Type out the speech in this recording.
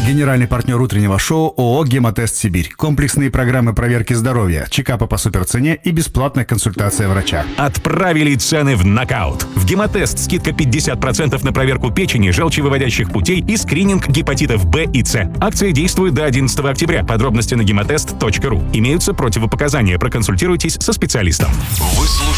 Генеральный партнер утреннего шоу ООО «Гемотест Сибирь». Комплексные программы проверки здоровья, чекапы по суперцене и бесплатная консультация врача. Отправили цены в нокаут. В «Гемотест» скидка 50% на проверку печени, желчевыводящих путей и скрининг гепатитов Б и С. Акция действует до 11 октября. Подробности на gematest.ru. Имеются противопоказания. Проконсультируйтесь со специалистом. Вы слушаете